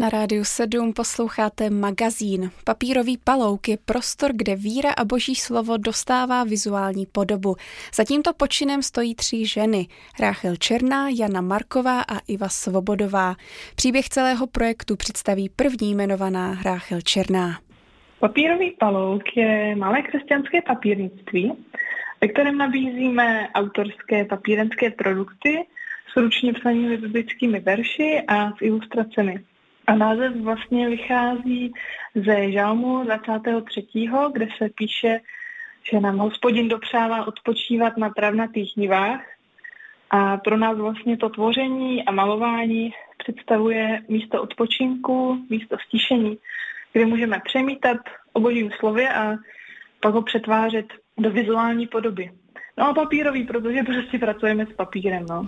Na Rádiu 7 posloucháte magazín. Papírový palouk je prostor, kde víra a boží slovo dostává vizuální podobu. Za tímto počinem stojí 3 ženy. Ráchel Černá, Jana Marková a Iva Svobodová. Příběh celého projektu představí první jmenovaná Ráchel Černá. Papírový palouk je malé křesťanské papírnictví, ve kterém nabízíme autorské papírenské produkty s ručně psanými biblickými verši a s ilustracemi. A název vlastně vychází ze žalmu 23., kde se píše, že nám Hospodin dopřává odpočívat na travnatých nivách. A pro nás vlastně to tvoření a malování představuje místo odpočinku, místo stišení, kde můžeme přemítat o božím slově a pak ho přetvářet do vizuální podoby. No a papírový, protože prostě pracujeme s papírem, no.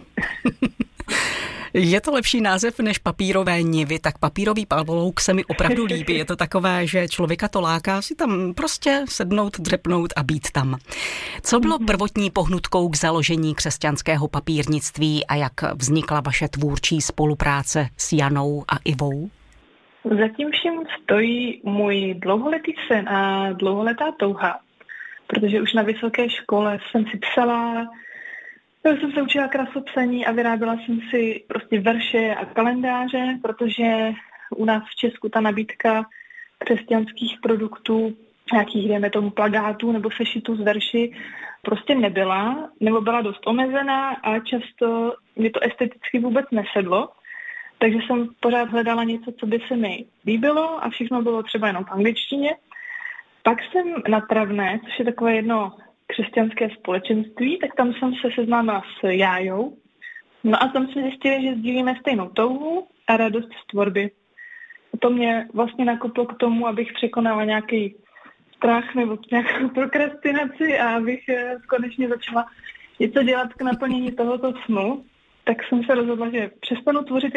Je to lepší název než papírové nivy, tak papírový palouk se mi opravdu líbí. Je to takové, že člověka to láká si tam prostě sednout, dřepnout a být tam. Co bylo prvotní pohnutkou k založení křesťanského papírnictví a jak vznikla vaše tvůrčí spolupráce s Janou a Ivou? Zatím vším stojí můj dlouholetý sen a dlouholetá touha, protože už na vysoké škole jsem si psala, jsem se učila krasopsaní a vyráběla jsem si prostě verše a kalendáře, protože u nás v Česku ta nabídka křesťanských produktů, nějakých, dejme tomu, plakátů nebo sešitů z verši, prostě nebyla, nebo byla dost omezená a často mi to esteticky vůbec nesedlo. Takže jsem pořád hledala něco, co by se mi líbilo a všechno bylo třeba jenom v angličtině. Pak jsem na Travné, což je takové jedno křesťanské společenství, tak tam jsem se seznámila s Jájou. No a tam jsme zjistili, že sdílíme stejnou touhu a radost z tvorby. A to mě vlastně nakoplo k tomu, abych překonala nějaký strach nebo nějakou prokrastinaci a abych konečně začala něco dělat k naplnění tohoto snu. Tak jsem se rozhodla, že přestanu tvořit